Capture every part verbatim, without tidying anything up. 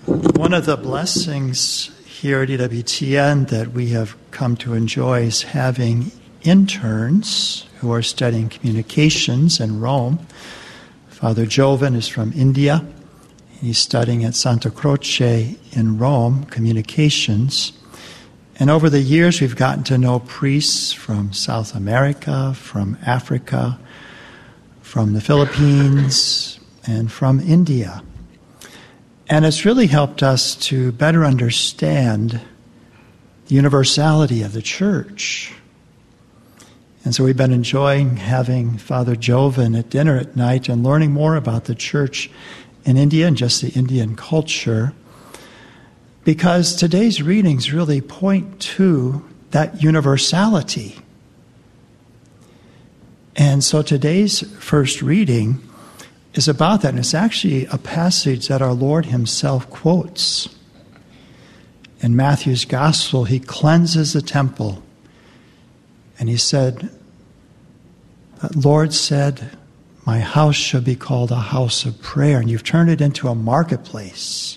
One of the blessings here at E W T N that we have come to enjoy is having interns who are studying communications in Rome. Father Jovan is from India. He's studying at Santa Croce in Rome, communications. And over the years, we've gotten to know priests from South America, from Africa, from the Philippines, and from India. And it's really helped us to better understand the universality of the church. And so we've been enjoying having Father Jovan at dinner at night and learning more about the church in India and just the Indian culture, because today's readings really point to that universality. And so today's first reading is about that, and it's actually a passage that our Lord himself quotes. In Matthew's Gospel, he cleanses the temple, and he said, the Lord said, "My house shall be called a house of prayer," and you've turned it into a marketplace.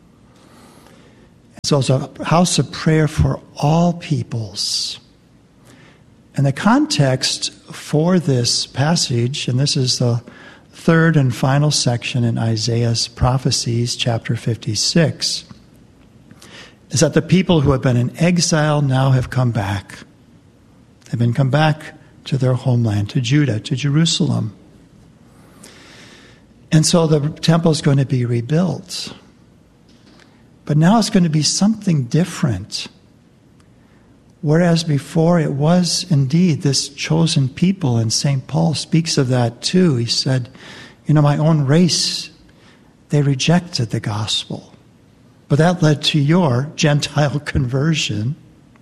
So it's a house of prayer for all peoples. And the context for this passage, and this is the third and final section in Isaiah's prophecies, chapter fifty-six, is that the people who have been in exile now have come back. They've been come back to their homeland, to Judah, to Jerusalem. And so the temple is going to be rebuilt. But now it's going to be something different. Whereas before it was indeed this chosen people, and Saint Paul speaks of that too. He said, you know, my own race, they rejected the gospel. But that led to your Gentile conversion.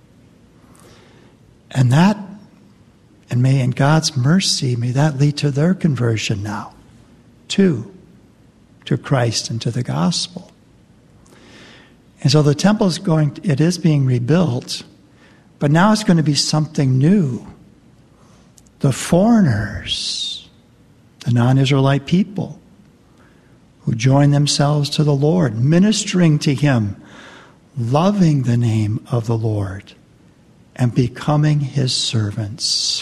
And that, and may in God's mercy, may that lead to their conversion now, too, to Christ and to the gospel. And so the temple is going, it is being rebuilt, but now it's going to be something new. The foreigners, the non-Israelite people, who join themselves to the Lord, ministering to him, loving the name of the Lord, and becoming his servants.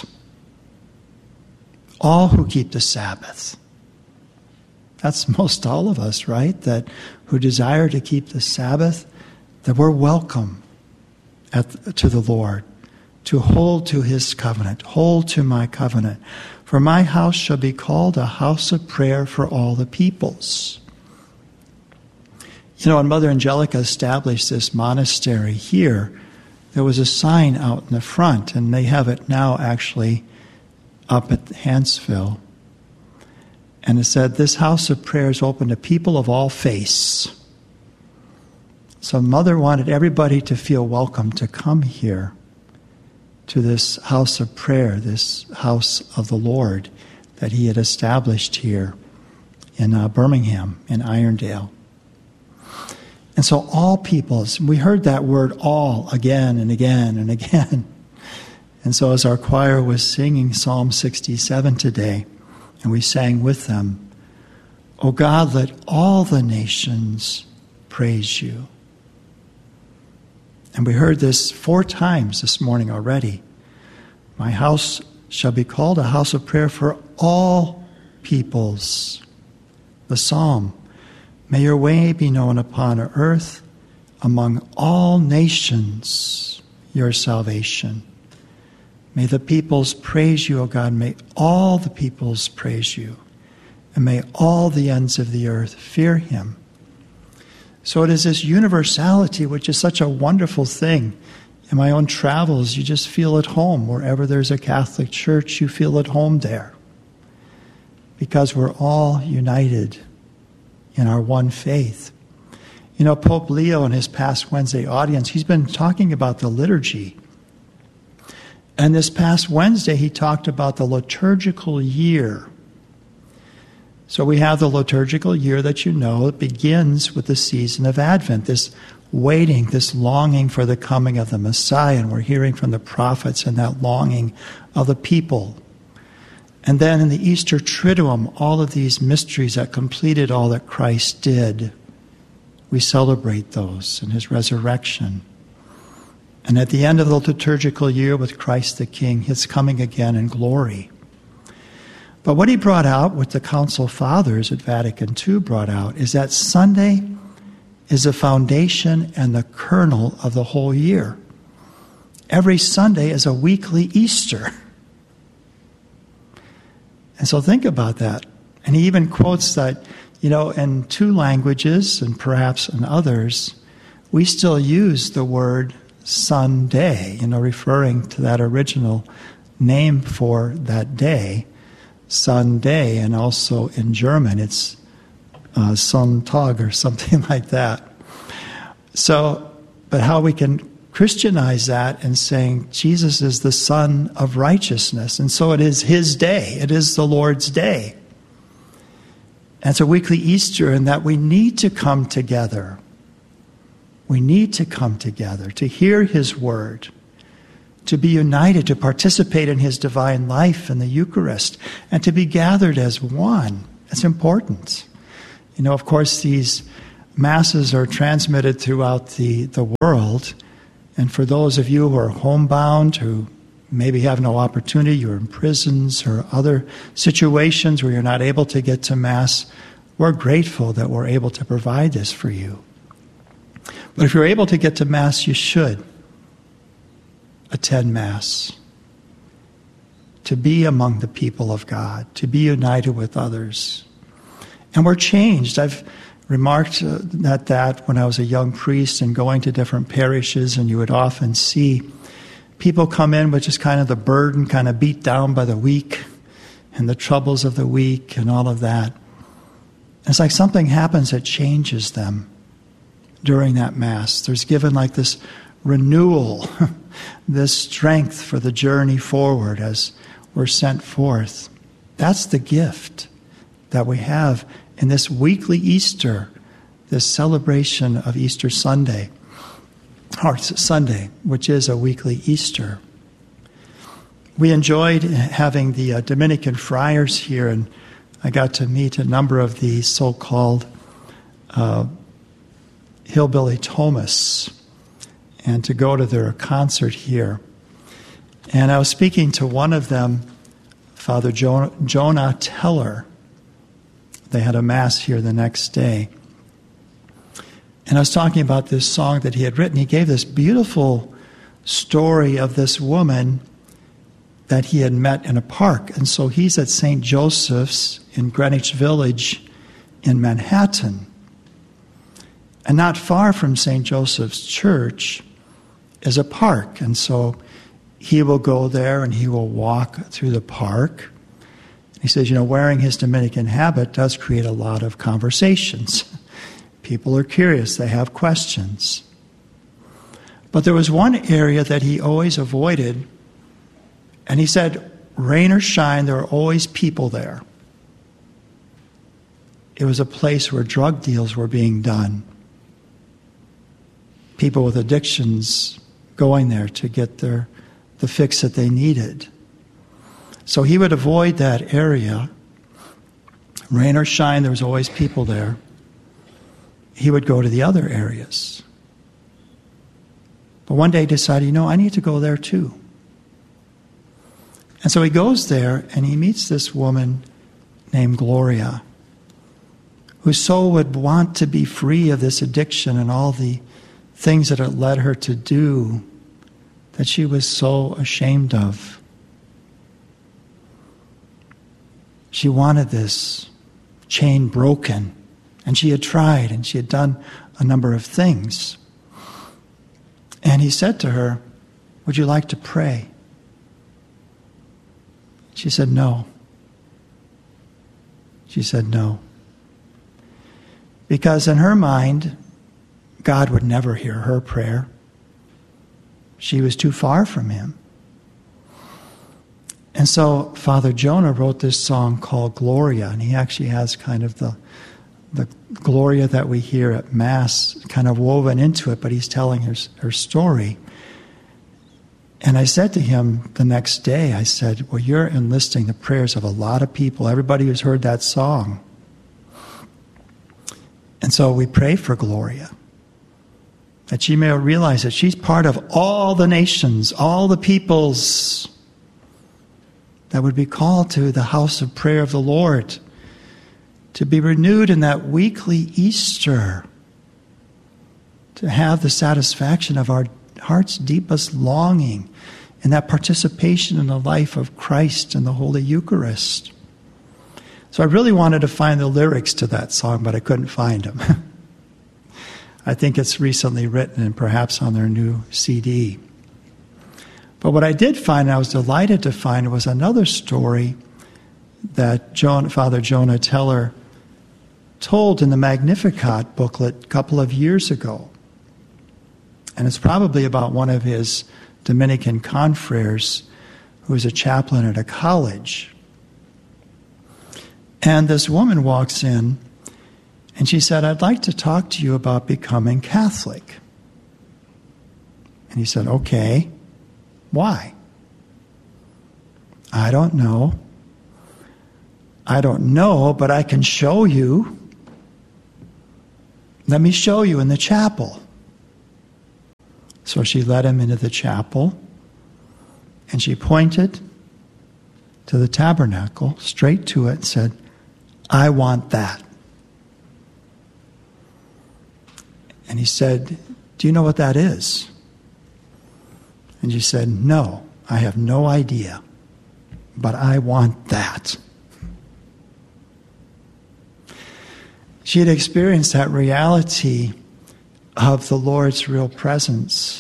All who keep the Sabbath. That's most all of us, right? That who desire to keep the Sabbath, that we're welcome at, to the Lord, to hold to his covenant, hold to my covenant. For my house shall be called a house of prayer for all the peoples. You know, when Mother Angelica established this monastery here, there was a sign out in the front, and they have it now actually up at Hansville. And it said, this house of prayer is open to people of all faiths. So Mother wanted everybody to feel welcome to come here to this house of prayer, this house of the Lord that he had established here in uh, Birmingham, in Irondale. And so all peoples, we heard that word all again and again and again. And so as our choir was singing Psalm sixty-seven today, and we sang with them, O God, let all the nations praise you. And we heard this four times this morning already. My house shall be called a house of prayer for all peoples. The psalm, may your way be known upon earth, among all nations, your salvation. May the peoples praise you, O God. May all the peoples praise you. And may all the ends of the earth fear him. So it is this universality, which is such a wonderful thing. In my own travels, you just feel at home. Wherever there's a Catholic church, you feel at home there. Because we're all united in our one faith. You know, Pope Leo in his past Wednesday audience, he's been talking about the liturgy. And this past Wednesday, he talked about the liturgical year. So we have the liturgical year that you know. It begins with the season of Advent, this waiting, this longing for the coming of the Messiah. And we're hearing from the prophets and that longing of the people. And then in the Easter Triduum, all of these mysteries that completed all that Christ did. we celebrate those and his resurrection. And at the end of the liturgical year with Christ the King, his coming again in glory. But what he brought out, what the Council Fathers at Vatican Two brought out, is that Sunday is the foundation and the kernel of the whole year. Every Sunday is a weekly Easter. And so think about that. And he even quotes that, you know, in two languages and perhaps in others, we still use the word Sunday, you know, referring to that original name for that day, Sunday, and also in German it's uh, Sonntag or something like that. So, but how we can Christianize that and saying Jesus is the Son of righteousness, and so it is his day. It is the Lord's day. And it's a weekly Easter in that we need to come together. We need to come together to hear his word, to be united, to participate in his divine life in the Eucharist, and to be gathered as one. It's important. You know, of course, these masses are transmitted throughout the, the world. And for those of you who are homebound, who maybe have no opportunity, you're in prisons or other situations where you're not able to get to Mass, we're grateful that we're able to provide this for you. But if you're able to get to Mass, you should attend Mass, to be among the people of God, to be united with others. And we're changed. I've remarked at that when I was a young priest and going to different parishes, and you would often see people come in with just kind of the burden, kind of beat down by the week and the troubles of the week and all of that. It's like something happens that changes them during that Mass. There's given like this renewal, this strength for the journey forward as we're sent forth. That's the gift that we have in this weekly Easter, this celebration of Easter Sunday, or Sunday, which is a weekly Easter. We enjoyed having the uh, Dominican friars here, and I got to meet a number of the so-called uh, hillbilly Thomists, and to go to their concert here. And I was speaking to one of them, Father jo- Jonah Teller. They had a Mass here the next day. And I was talking about this song that he had written. He gave this beautiful story of this woman that he had met in a park. And so he's at Saint Joseph's in Greenwich Village in Manhattan. And not far from Saint Joseph's Church is a park. And so he will go there and he will walk through the park. He says, you know, wearing his Dominican habit does create a lot of conversations. People are curious. They have questions. But there was one area that he always avoided. And he said, rain or shine, there are always people there. It was a place where drug deals were being done. People with addictions going there to get their the fix that they needed. So he would avoid that area. Rain or shine, there was always people there. He would go to the other areas. But one day he decided, you know, I need to go there too. And so he goes there and he meets this woman named Gloria, who so would want to be free of this addiction and all the things that it led her to do that she was so ashamed of. She wanted this chain broken, and she had tried, and she had done a number of things. And he said to her, would you like to pray? She said, no. She said, no. Because in her mind, God would never hear her prayer. She was too far from him. And so Father Jonah wrote this song called Gloria, and he actually has kind of the the Gloria that we hear at Mass kind of woven into it, but he's telling her, her story. And I said to him the next day, I said, well, you're enlisting the prayers of a lot of people, everybody who's heard that song. And so we pray for Gloria, that she may realize that she's part of all the nations, all the peoples that would be called to the house of prayer of the Lord, to be renewed in that weekly Easter, to have the satisfaction of our heart's deepest longing and that participation in the life of Christ in the Holy Eucharist. So I really wanted to find the lyrics to that song, but I couldn't find them. I think it's recently written and perhaps on their new C D. But what I did find, and I was delighted to find, was another story that John, Father Jonah Teller told in the Magnificat booklet a couple of years ago. And it's probably about one of his Dominican confreres who is a chaplain at a college. And this woman walks in and she said, "I'd like to talk to you about becoming Catholic." And he said, "Okay, why?" "I don't know. I don't know, but I can show you. Let me show you in the chapel." So she led him into the chapel, and she pointed to the tabernacle, straight to it, and said, "I want that." And he said, "Do you know what that is?" And she said, "No, I have no idea, but I want that." She had experienced that reality of the Lord's real presence,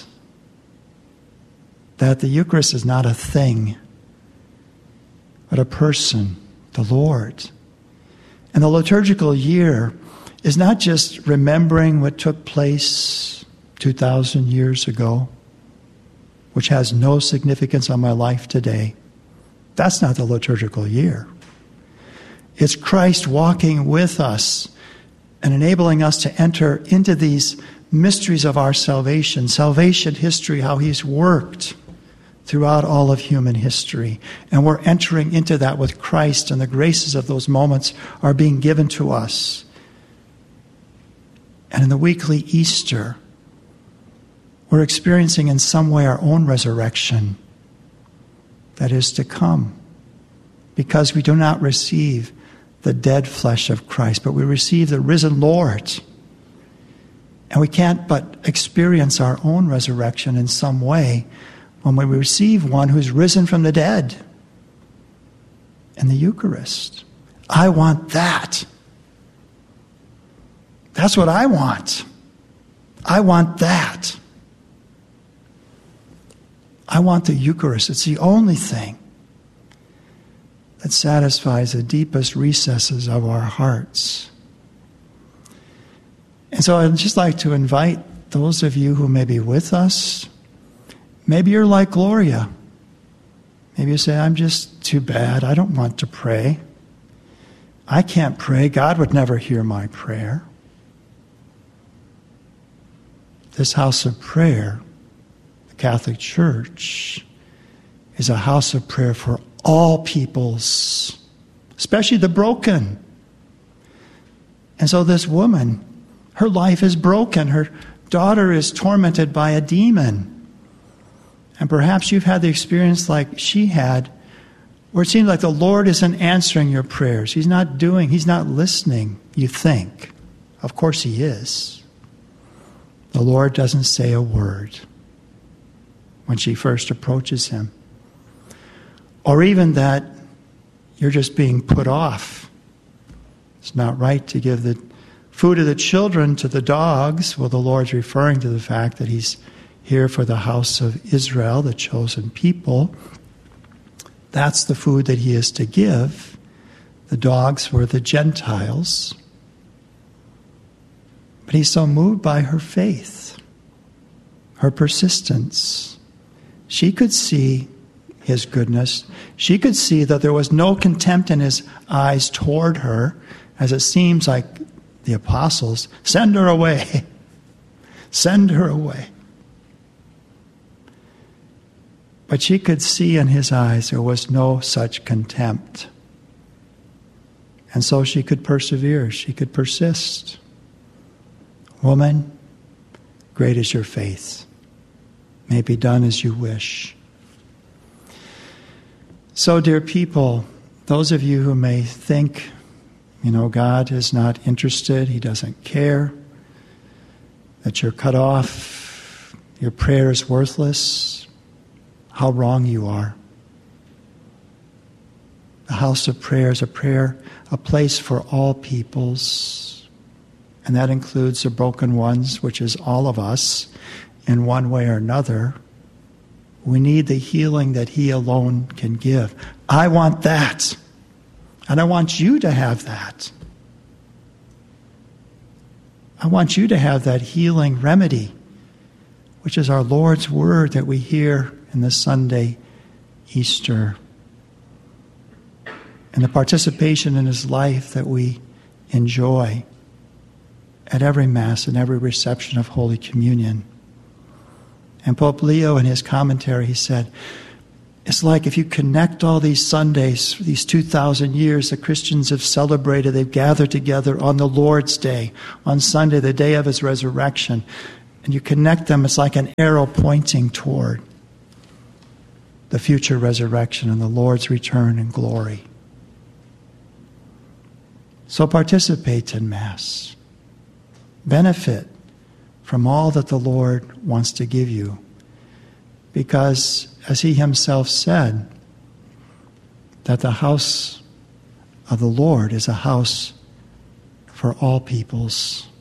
that the Eucharist is not a thing, but a person, the Lord. And the liturgical year is not just remembering what took place two thousand years ago, which has no significance on my life today. That's not the liturgical year. It's Christ walking with us and enabling us to enter into these mysteries of our salvation, salvation history, how he's worked throughout all of human history. And we're entering into that with Christ, and the graces of those moments are being given to us. And in the weekly Easter, we're experiencing in some way our own resurrection that is to come, because we do not receive the dead flesh of Christ, but we receive the risen Lord. And we can't but experience our own resurrection in some way when we receive one who's risen from the dead in the Eucharist. I want that. That's what I want. I want that. I want the Eucharist. It's the only thing that satisfies the deepest recesses of our hearts. And so I'd just like to invite those of you who may be with us. Maybe you're like Gloria. Maybe you say, "I'm just too bad. I don't want to pray. I can't pray. God would never hear my prayer." This house of prayer, the Catholic Church, is a house of prayer for all peoples, especially the broken. And so this woman, her life is broken. Her daughter is tormented by a demon. And perhaps you've had the experience like she had, where it seems like the Lord isn't answering your prayers. He's not doing, he's not listening, you think. Of course he is. The Lord doesn't say a word when she first approaches him. Or even that you're just being put off. It's not right to give the food of the children to the dogs. Well, the Lord's referring to the fact that he's here for the house of Israel, the chosen people. That's the food that he is to give. The dogs were the Gentiles. But he's so moved by her faith, her persistence. She could see his goodness. She could see that there was no contempt in his eyes toward her, as it seems like the apostles, "Send her away. Send her away." But she could see in his eyes there was no such contempt. And so she could persevere. She could persist. Woman, great is your faith. May it be done as you wish. So, dear people, those of you who may think, you know, God is not interested, he doesn't care, that you're cut off, your prayer is worthless, how wrong you are. The house of prayer is a prayer, a place for all peoples, and that includes the broken ones, which is all of us, in one way or another. We need the healing that he alone can give. I want that. And I want you to have that. I want you to have that healing remedy, which is our Lord's word that we hear in the Sunday Easter. And the participation in his life that we enjoy at every Mass and every reception of Holy Communion. And Pope Leo, in his commentary, he said, it's like if you connect all these Sundays, these two thousand years the Christians have celebrated, they've gathered together on the Lord's Day, on Sunday, the day of his resurrection, and you connect them, it's like an arrow pointing toward the future resurrection and the Lord's return in glory. So participate in Mass. Benefit from all that the Lord wants to give you. Because, as he himself said, that the house of the Lord is a house for all peoples.